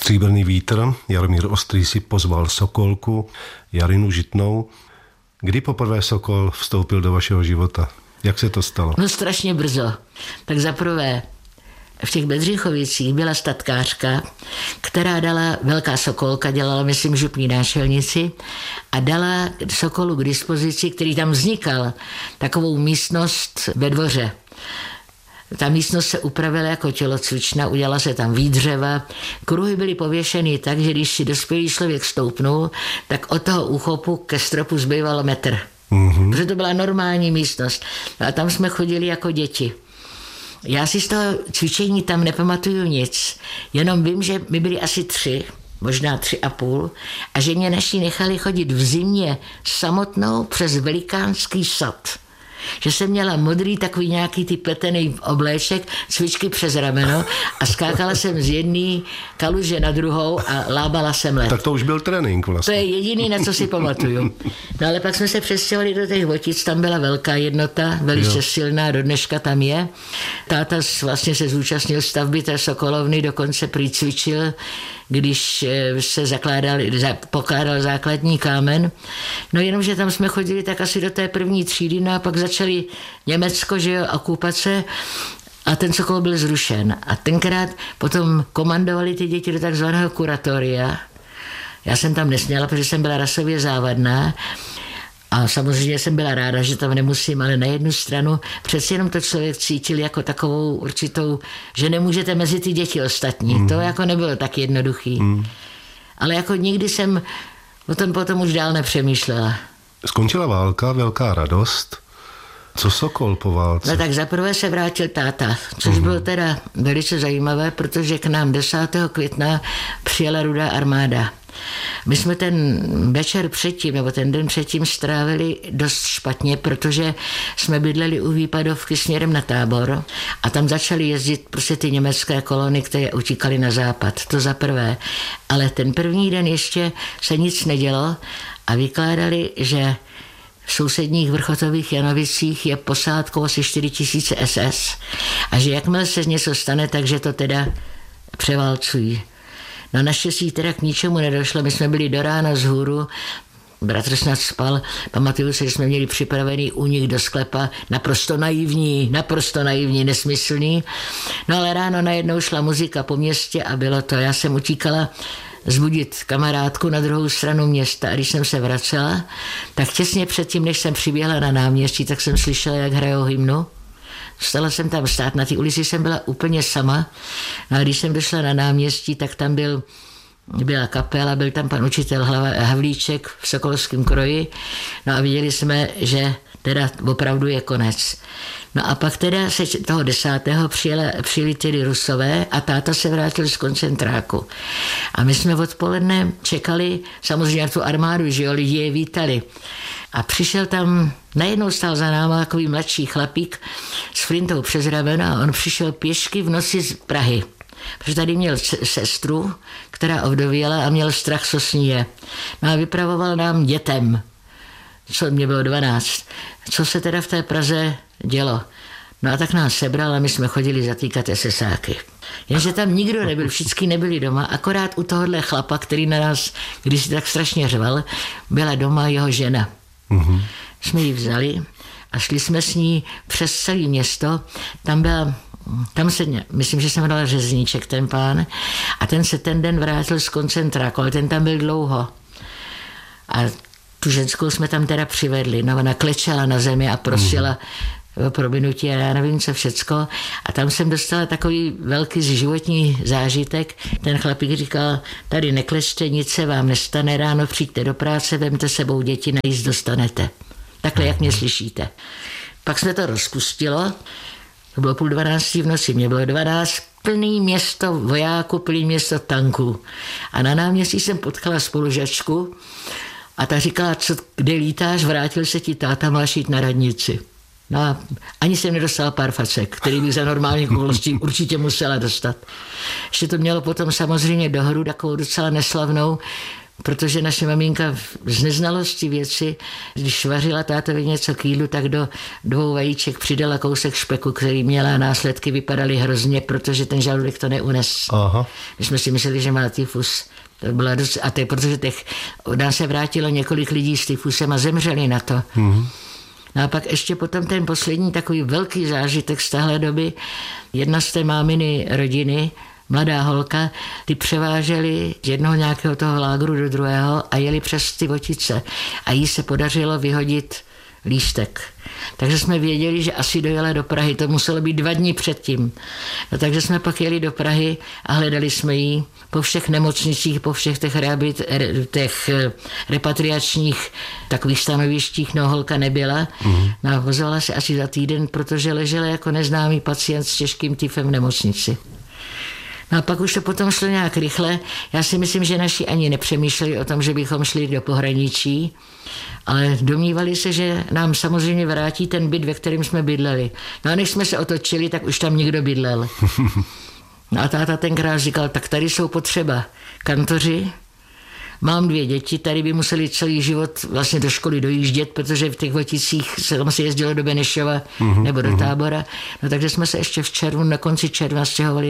Stříbrný vítr, Jaromír Ostrý si pozval Sokolku, Jarinu Žitnou. Kdy poprvé Sokol vstoupil do vašeho života? Jak se to stalo? No strašně brzo. Tak zaprvé v těch Bedřichovicích byla statkářka, která dala, velká Sokolka, dělala, myslím, župní náčelnici a dala Sokolu k dispozici, který tam vznikal, takovou místnost ve dvoře. Ta místnost se upravila jako tělocvična, udělala se tam výdřeva, kruhy byly pověšeny tak, že když si dospělý člověk stoupnul, tak od toho úchopu ke stropu zbývalo metr. Protože to byla normální místnost. A tam jsme chodili jako děti. Já si z toho cvičení tam nepamatuju nic, jenom vím, že my byli asi 3, možná 3,5 a že mě naši nechali chodit v zimě samotnou přes velikánský sad. Že jsem měla modrý takový nějaký ty pletený obléček, cvičky přes rameno a skákala jsem z jedné kaluže na druhou a lábala jsem led. Tak to už byl trénink vlastně. To je jediný, na co si pamatuju. No ale pak jsme se přestěhovali do těch Votic, tam byla velká jednota, velice silná, do dneška tam je. Táta vlastně se zúčastnil stavby té Sokolovny, dokonce prý cvičil, když se pokládal základní kámen. No jenomže tam jsme chodili tak asi do té první třídy, no a pak začali Německo, že jo, okupace a ten Sokol byl zrušen. A tenkrát potom komandovali ty děti do takzvaného kuratoria. Já jsem tam nesměla, protože jsem byla rasově závadná. A samozřejmě jsem byla ráda, že tam nemusím, ale na jednu stranu přeci jenom to člověk cítil jako takovou určitou, že nemůžete mezi ty děti ostatní. To jako nebylo tak jednoduchý. Ale jako nikdy jsem o tom potom už dál nepřemýšlela. Skončila válka, velká radost. Co Sokol po válce? No tak zaprvé se vrátil táta, což bylo teda velice zajímavé, protože k nám 10. května přijela Rudá armáda. My jsme ten večer předtím, nebo ten den předtím strávili dost špatně, protože jsme bydleli u Výpadovky směrem na Tábor a tam začaly jezdit prostě ty německé kolony, které utíkaly na západ. To za prvé. Ale ten první den ještě se nic nedělo a vykládali, že v sousedních Vrchotových Janovicích je posádkou asi 4 000 SS a že jakmile se něco stane, takže to teda převálcují. No naštěstí teda k ničemu nedošlo, my jsme byli do rána vzhůru, bratr snad spal, pamatuju se, že jsme měli připravený únik do sklepa, naprosto naivní, nesmyslný. No ale ráno najednou šla muzika po městě a bylo to, já jsem utíkala zbudit kamarádku na druhou stranu města a když jsem se vracela, tak těsně předtím, než jsem přiběhla na náměstí, tak jsem slyšela, jak hrajou hymnu. Stala jsem tam stát, na té ulici jsem byla úplně sama. No a když jsem došla na náměstí, tak tam byla kapela, byl tam pan učitel Havlíček v sokolském kroji. No a viděli jsme, že teda opravdu je konec. No a pak teda se toho 10. přijeli tedy Rusové a táta se vrátil z koncentráku. A my jsme odpoledne čekali samozřejmě tu armádu, že jo, lidi je vítali. A přišel tam, najednou stál za náma takový mladší chlapík s flintou přes rameno a on přišel pěšky v noci z Prahy. Protože tady měl sestru, která ovdověla a měl strach, co s ní je. No a vypravoval nám dětem, co mě bylo 12, co se teda v té Praze dělo. No a tak nás sebral a my jsme chodili zatýkat SSáky. Jenže tam nikdo nebyl, všichni nebyli doma, akorát u tohohle chlapa, který na nás, když si tak strašně řval, byla doma jeho žena. Jsme ji vzali a šli jsme s ní přes celé město. Myslím, že se jmenoval Řezníček ten pán a ten se ten den vrátil z koncentráku, ale ten tam byl dlouho. A tu ženskou jsme tam teda přivedli, no ona klečela na zemi a prosila o prominutí a já nevím co všecko. A tam jsem dostala takový velký životní zážitek. Ten chlapík říkal, tady neklečte, nic se vám nestane, ráno přijďte do práce, vemte sebou děti, najíst dostanete. Takhle, jak mě slyšíte. Pak jsme to rozpustilo, to bylo 11:30 v noci, mě bylo 12, plný město vojáků, plný město tanků. A na náměstí jsem potkala spolužačku a ta říkala, kde lítáš, vrátil se ti táta, máš jít na radnici. No a ani jsem nedostala pár facek, který bych za normálních okolností určitě musela dostat. Ještě to mělo potom samozřejmě dohodu takovou docela neslavnou, protože naše maminka z neznalosti věci, když vařila tátovi něco k jídlu, tak do 2 vajíček přidala kousek špeku, který měla, následky vypadaly hrozně, protože ten žaludek to neunes. Aha. My jsme si mysleli, že má tyfus. To byla dost, a to je protože nám se vrátilo několik lidí s tyfusem a zemřeli na to. Mm-hmm. No a pak ještě potom ten poslední takový velký zážitek z téhle doby, jedna z té máminy rodiny, mladá holka, ty převáželi z jednoho nějakého toho lágru do druhého a jeli přes ty Votice. A jí se podařilo vyhodit lístek. Takže jsme věděli, že asi dojela do Prahy. To muselo být 2 dny předtím. No, takže jsme pak jeli do Prahy a hledali jsme ji po všech nemocnicích, po všech těch repatriačních takových stanovištích. No, holka nebyla. No, vozovala se asi za týden, protože ležela jako neznámý pacient s těžkým tyfem v nemocnici. No a pak už to potom šlo nějak rychle. Já si myslím, že naši ani nepřemýšleli o tom, že bychom šli do pohraničí, ale domnívali se, že nám samozřejmě vrátí ten byt, ve kterém jsme bydleli. No a než jsme se otočili, tak už tam někdo bydlel. No a táta tenkrát říkal, tak tady jsou potřeba kantoři, mám 2 děti, tady by museli celý život vlastně do školy dojíždět, protože v těch Voticích se tam se jezdilo do Benešova nebo do Tábora. No takže jsme se ještě na konci června stěhovali